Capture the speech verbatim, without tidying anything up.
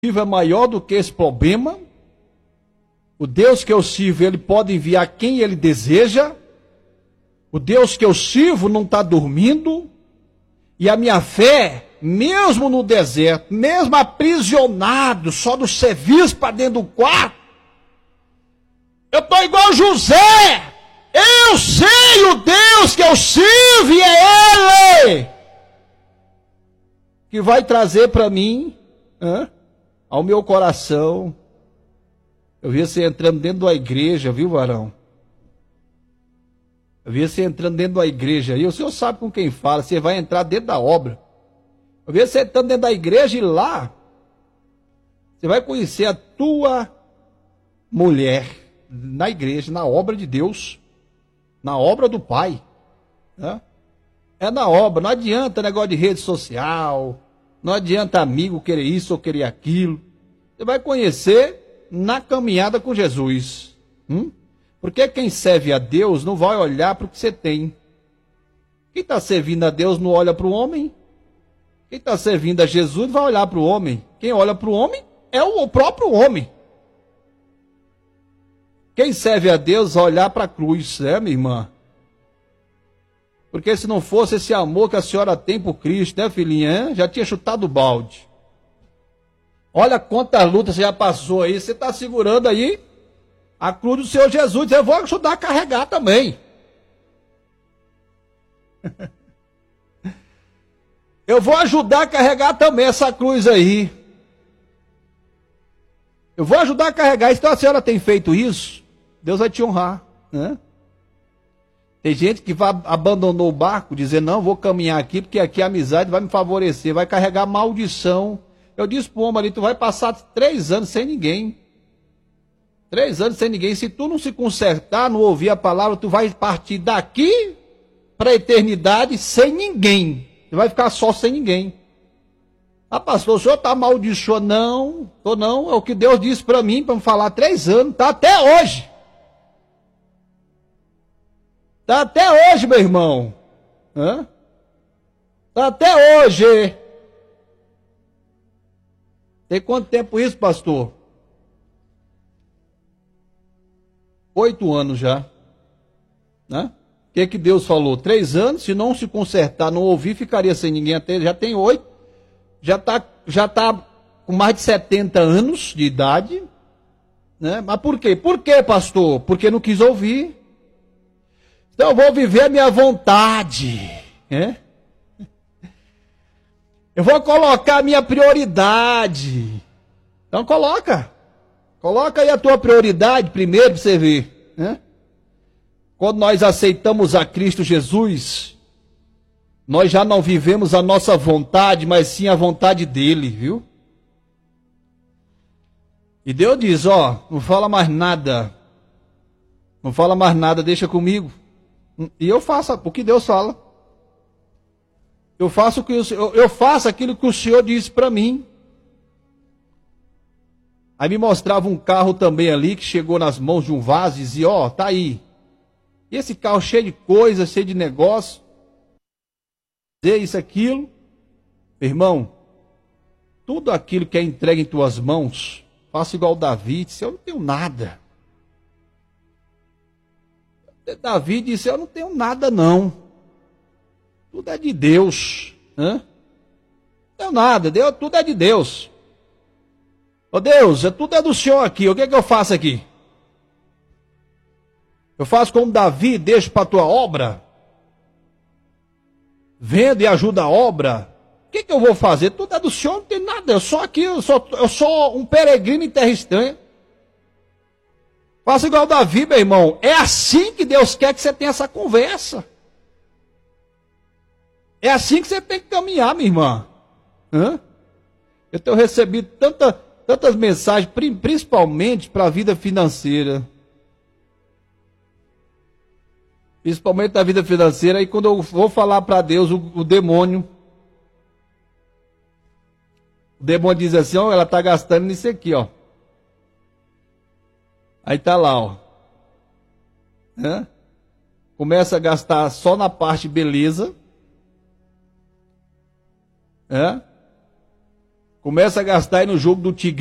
é maior do que esse problema. O Deus que eu sirvo, ele pode enviar quem ele deseja. O Deus que eu sirvo não está dormindo. E a minha fé, mesmo no deserto, mesmo aprisionado, só do serviço para dentro do quarto, eu estou igual José. Eu sei o Deus que eu sirvo e é Ele que vai trazer para mim, hein, ao meu coração. Eu vi você entrando dentro da igreja, viu, varão? Eu vi você entrando dentro da igreja, e o senhor sabe com quem fala, você vai entrar dentro da obra. Eu vi você entrando dentro da igreja e lá, você vai conhecer a tua mulher na igreja, na obra de Deus, na obra do Pai. Né? É na obra, não adianta negócio de rede social, não adianta amigo querer isso ou querer aquilo. Você vai conhecer na caminhada com Jesus. Hum? Porque quem serve a Deus não vai olhar para o que você tem. Quem está servindo a Deus não olha para o homem. Quem está servindo a Jesus vai olhar para o homem. Quem olha para o homem é o próprio homem. Quem serve a Deus vai olhar para a cruz, é, minha irmã? Porque se não fosse esse amor que a senhora tem por Cristo, né, filhinha? Hein? Já tinha chutado o balde. Olha quantas lutas você já passou aí. Você está segurando aí a cruz do Senhor Jesus. Eu vou ajudar a carregar também. Eu vou ajudar a carregar também essa cruz aí. Eu vou ajudar a carregar. Então a senhora tem feito isso, Deus vai te honrar, né? Tem gente que vai, abandonou o barco, dizendo, não, vou caminhar aqui, porque aqui a amizade vai me favorecer, vai carregar maldição. Eu disse para o homem ali, tu vai passar três anos sem ninguém. Três anos sem ninguém. Se tu não se consertar, não ouvir a palavra, tu vai partir daqui para a eternidade sem ninguém. Tu vai ficar só sem ninguém. Ah, pastor, o senhor está amaldiçoando? Não, tô não. É o que Deus disse para mim, para me falar três anos. Está até hoje. Está até hoje, meu irmão. Está até hoje. Tem quanto tempo isso, pastor? Oito anos já. Né? O que que Deus falou? Três anos, se não se consertar, não ouvir, ficaria sem ninguém até. Já tem oito. Já está já tá com mais de setenta anos de idade. Né? Mas por quê? Por quê, pastor? Porque não quis ouvir. Então eu vou viver a minha vontade. Né? Eu vou colocar a minha prioridade. Então coloca. Coloca aí a tua prioridade primeiro para você ver. Né? Quando nós aceitamos a Cristo Jesus, nós já não vivemos a nossa vontade, mas sim a vontade dele, viu? E Deus diz, ó, não fala mais nada. Não fala mais nada, deixa comigo. E eu faço o que Deus fala. Eu faço, o que eu, eu faço aquilo que o Senhor disse para mim. Aí me mostrava um carro também ali, que chegou nas mãos de um vaso e dizia, ó, tá aí. E esse carro cheio de coisas, cheio de negócio. Dizer isso, aquilo. Irmão, tudo aquilo que é entregue em tuas mãos, faça igual Davi, disse, eu não tenho nada. Davi disse, eu não tenho nada não. Tudo é de Deus. Hã? Não tenho nada, Deus, tudo é de Deus. Ô Deus, tudo é do Senhor aqui, o que é que eu faço aqui? Eu faço como Davi, deixo para a tua obra? Vendo e ajuda a obra? O que é que eu vou fazer? Tudo é do Senhor, não tem nada, eu sou aqui, eu sou, eu sou um peregrino em terra estranha. Faça igual Davi, meu irmão. É assim que Deus quer que você tenha essa conversa. É assim que você tem que caminhar, minha irmã. Hã? Eu tenho recebido tanta, tantas mensagens, principalmente para a vida financeira. Principalmente da vida financeira. E quando eu vou falar para Deus, o, o demônio. O demônio diz assim, ó, ela está gastando nisso aqui, ó. Aí tá lá, ó. Hã? Começa a gastar só na parte beleza. Hã? Começa a gastar aí no jogo do Tigre.